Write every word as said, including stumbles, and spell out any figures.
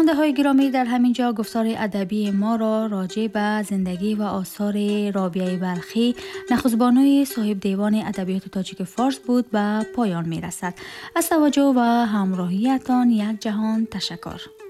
شنونده های گرامی، در همین جا گفتار ادبی ما را راجع به زندگی و آثار رابعه بلخی، نخستبانوی صاحب دیوان ادبیات تاجیک فارس بود به پایان می رسد. از توجه و همراهیتان یک جهان تشکر.